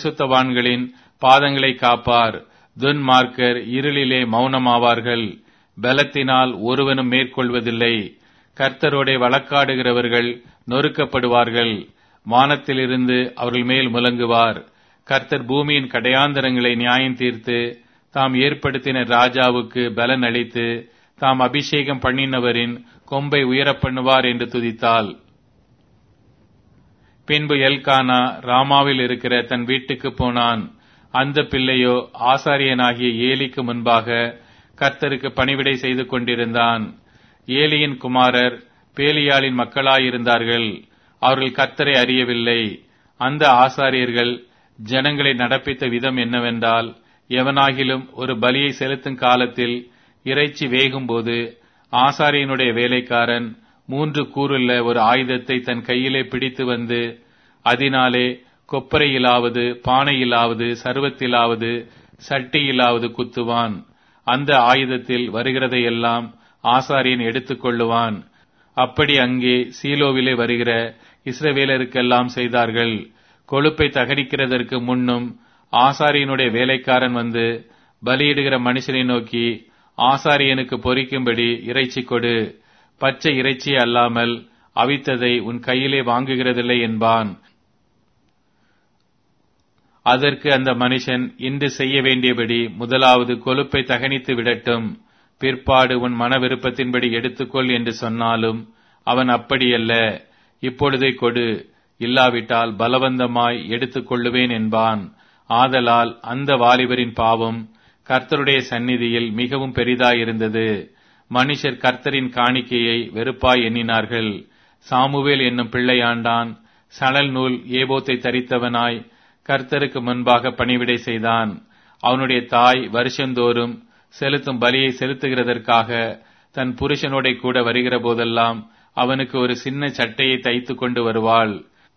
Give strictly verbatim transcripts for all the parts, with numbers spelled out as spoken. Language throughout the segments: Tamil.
பரிசுத்தவான்களின் பாதங்களை காப்பார். துன்மார்க்கர் இருளிலே மௌனமாவார்கள். பலத்தினால் ஒருவனும் மேற்கொள்வதில்லை. கர்த்தரோடே வழக்காடுகிறவர்கள் நொறுக்கப்படுவார்கள். வானத்திலிருந்து அவர்கள் மேல் முழங்குவார். கர்த்தர் பூமியின் கடையாந்தரங்களை நியாயம் தீர்த்து தாம் ஏற்படுத்தின ராஜாவுக்கு பலன் அளித்து தாம் அபிஷேகம் பண்ணினவரின் கொம்பை உயரப் பண்ணுவார் என்று துதித்தாள். பின்பு எல்கானா ராமாவில் இருக்கிற தன் வீட்டுக்கு போனான். அந்த பிள்ளையோ ஆசாரியனாகிய ஏலிக்கு முன்பாக கர்த்தருக்கு பணிவிடை செய்து கொண்டிருந்தான். ஏலியின் குமாரர் பேலியாளின் மக்களாயிருந்தார்கள். அவர்கள் கர்த்தரை அறியவில்லை. அந்த ஆசாரியர்கள் ஜனங்களை நடப்பித்த விதம் என்னவென்றால், எவனாகிலும் ஒரு பலியை செலுத்தும் காலத்தில் இறைச்சி வேகும்போது ஆசாரியனுடைய வேலைக்காரன் மூன்று கூறுள்ள ஒரு ஆயுதத்தை தன் கையிலே பிடித்து வந்து அதனாலே கொப்பரையிலாவது பானையிலாவது சர்வத்திலாவது சட்டியிலாவது குத்துவான். அந்த ஆயுதத்தில் வருகிறதையெல்லாம் ஆசாரியன் எடுத்துக் கொள்ளுவான். அப்படி அங்கே சீலோவிலே வருகிற இஸ்ரவேலருக்கெல்லாம் செய்தார்கள். கொழுப்பை தகனிக்கிறதற்கு முன்னும் ஆசாரியனுடைய வேலைக்காரன் வந்து பலியிடுகிற மனுஷனை நோக்கி, ஆசாரியனுக்கு பொரிக்கும்படி இறைச்சி கொடு, பச்சை இறைச்சி அல்லாமல் அவித்ததை உன் கையிலே வாங்குகிறதில்லை என்பான். அதற்கு அந்த மனுஷன், இன்று செய்ய வேண்டியபடி முதலாவது கொழுப்பை தகனித்து விடட்டும், பிற்பாடு உன் மன விருப்பத்தின்படி எடுத்துக்கொள் என்று சொன்னாலும் அவன் அப்படியல்ல, இப்பொழுதே கொடு, இல்லாவிட்டால் பலவந்தமாய் எடுத்துக் கொள்ளுவேன் என்பான். ஆதலால் அந்த வாலிபரின் பாவம் கர்த்தருடைய சந்நிதியில் மிகவும் பெரிதாயிருந்தது. மனுஷர் கர்த்தரின் காணிக்கையை வெறுப்பாய் எண்ணினார்கள். சாமுவேல் என்னும் பிள்ளையாண்டான் சணல் நூல் ஏபோத்தை தரித்தவனாய் கர்த்தருக்கு முன்பாக பணிவிடை செய்தான். அவனுடைய தாய் வருஷந்தோறும் செலுத்தும் பலியை செலுத்துகிறதற்காக தன் புருஷனோட கூட வருகிற போதெல்லாம் அவனுக்கு ஒரு சின்ன சட்டையை தைத்து கொண்டு வருவாள்.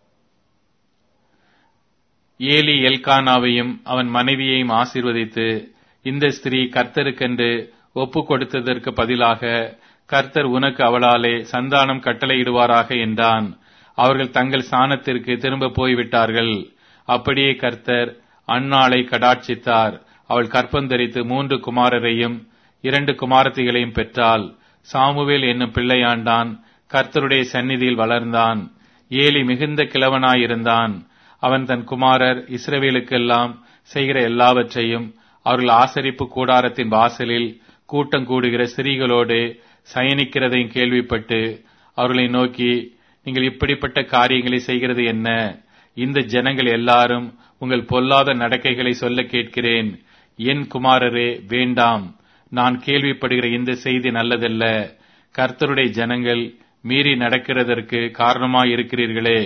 ஏலி எல்கானாவையும் அவன் மனைவியையும் ஆசீர்வதித்து, இந்த ஸ்திரீ கர்த்தருக்கென்று ஒப்பு கொடுத்ததற்கு பதிலாக கர்த்தர் உனக்கு அவளாலே சந்தானம் கட்டளையிடுவாராக என்றான். அவர்கள் தங்கள் ஸ்தானத்திற்கு திரும்ப போய்விட்டார்கள். அப்படியே கர்த்தர் அன்னாளை கடாட்சித்தார். அவள் கற்பந்தரித்து மூன்று குமாரரையும் இரண்டு குமாரத்திகளையும் பெற்றாள். சாமுவேல் என்னும் பிள்ளையாண்டான் கர்த்தருடைய சந்நிதியில் வளர்ந்தான். ஏலி மிகுந்த கிழவனாயிருந்தான். அவன் தன் குமாரர் இஸ்ரவேலுக்கெல்லாம் செய்கிற எல்லாவற்றையும் அவர்கள் ஆசரிப்பு கூடாரத்தின் வாசலில் கூட்டம் கூடுகிற ஸ்திரீகளோடு சயனிக்கிறதையும் கேள்விப்பட்டு அவர்களை நோக்கி, நீங்கள் இப்படிப்பட்ட காரியங்களை செய்கிறது என்ன? இந்த ஜனங்கள் எல்லாரும் உங்கள் பொல்லாத நடக்கைகளை சொல்ல கேட்கிறேன். என் குமாரரே, வேண்டாம். நான் கேள்விப்படுகிற இந்த செய்தி நல்லதல்ல. கர்த்தருடைய ஜனங்கள் மீறி நடக்கிறதற்கு காரணமாயிருக்கிறீர்களே.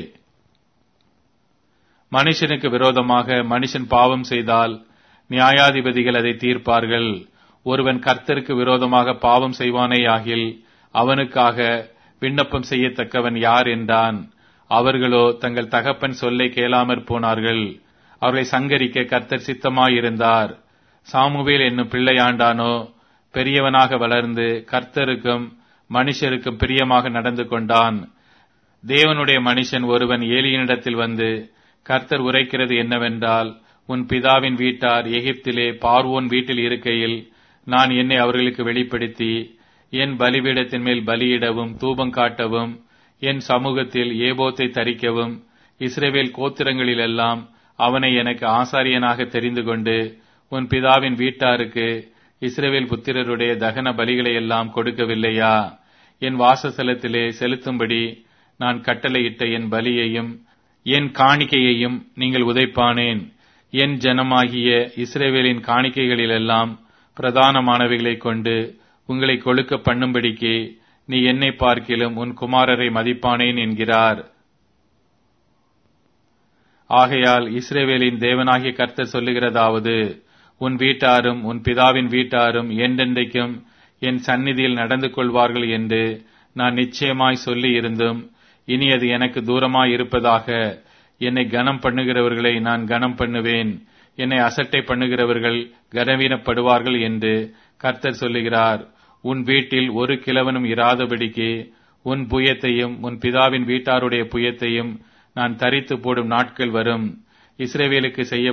மனுஷனுக்கு விரோதமாக மனுஷன் பாவம் செய்தால் நியாயாதிபதிகள் அதை தீர்ப்பார்கள். ஒருவன் கர்த்தருக்கு விரோதமாக பாவம் செய்வானேயாகில் அவனுக்காக விண்ணப்பம் செய்யத்தக்கவன் யார் என்றான். அவர்களோ தங்கள் தகப்பன் சொல்லை கேளாமற் போனார்கள். அவர்களை சங்கரிக்க கர்த்தர் சித்தமாயிருந்தார். சாமுவேல் என்னும் பிள்ளையாண்டானோ பெரியவனாக வளர்ந்து கர்த்தருக்கும் மனுஷருக்கும் பிரியமாக நடந்து கொண்டான். தேவனுடைய மனுஷன் ஒருவன் ஏலியனிடத்தில் வந்து, கர்த்தர் உரைக்கிறது என்னவென்றால், உன் பிதாவின் வீட்டார் எகிப்திலே பார்வோன் வீட்டில் இருக்கையில் நான் என்னை அவர்களுக்கு வெளிப்படுத்தி என் பலிபீடத்தின் மேல் பலியிடவும் தூபம் காட்டவும் என் சமூகத்தில் ஏபோத்தை தரிக்கவும் இஸ்ரவேல் கோத்திரங்களிலெல்லாம் அவனை எனக்கு ஆசாரியனாக தெரிந்து கொண்டு உன் பிதாவின் வீட்டாருக்கு இஸ்ரவேல் புத்திரருடைய தகன பலிகளை எல்லாம் கொடுக்கவில்லையா? என் வாசஸ்தலத்திலே செலுத்தும்படி நான் கட்டளையிட்ட என் பலியையும் என் காணிக்கையையும் நீங்கள் உதைப்பானேன். என் ஜனமாகிய இஸ்ரவேலின் காணிக்கைகளிலெல்லாம் பிரதானமானவைகளை கொண்டு உங்களை கொழுக்க பண்ணும்படிக்கு நீ என்னை பார்க்கிலும் உன் குமாரரை மதிப்பானேன் என்கிறார். ஆகையால் இஸ்ரவேலின் தேவனாகிய கர்த்தர் சொல்லுகிறதாவது, உன் வீட்டாரும் உன் பிதாவின் வீட்டாரும் என்றென்றைக்கும் என் சந்நிதியில் நடந்து கொள்வார்கள் என்று நான் நிச்சயமாய் சொல்லி இருந்தும் இனி அது எனக்கு தூரமாய் இருப்பதாக. என்னை கனம் பண்ணுகிறவர்களை நான் கனம் பண்ணுவேன், என்னை அசட்டை பண்ணுகிறவர்கள் கனவீனப்படுவார்கள் என்று கர்த்தர் சொல்லுகிறார். உன் வீட்டில் ஒரு கிழவனும் இராதபடிக்கு உன் புயத்தையும் உன் பிதாவின் வீட்டாருடைய புயத்தையும் நான் தரித்து போடும் நாட்கள் வரும். இஸ்ரவேலுக்கு செய்ய